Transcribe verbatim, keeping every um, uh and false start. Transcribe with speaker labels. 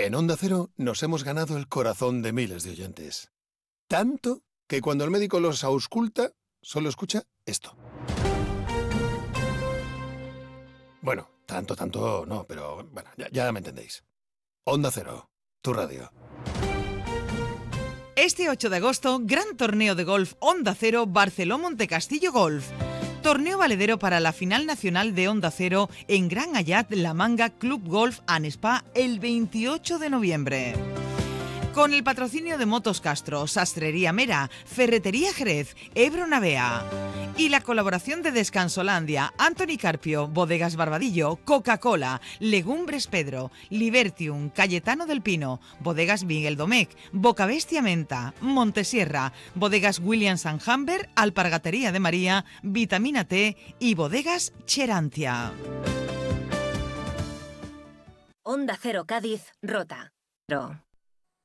Speaker 1: En Onda Cero nos hemos ganado el corazón de miles de oyentes. Tanto que cuando el médico los ausculta, solo escucha esto. Bueno, tanto, tanto no, pero bueno, ya, ya me entendéis. Onda Cero, tu radio.
Speaker 2: Este ocho de agosto, gran torneo de golf Onda Cero Barceló-Montecastillo Golf. Torneo valedero para la final nacional de Onda Cero en Gran Ayat La Manga Club Golf and Spa el veintiocho de noviembre. Con el patrocinio de Motos Castro, Sastrería Mera, Ferretería Jerez, Ebro Navea y la colaboración de Descansolandia, Anthony Carpio, Bodegas Barbadillo, Coca-Cola, Legumbres Pedro, Libertium, Cayetano del Pino, Bodegas Miguel Domecq, Bocabestia Menta, Montesierra, Bodegas Williams and Humber, Alpargatería de María, Vitamina T y Bodegas Cherantia.
Speaker 3: Onda Cero Cádiz, Rota.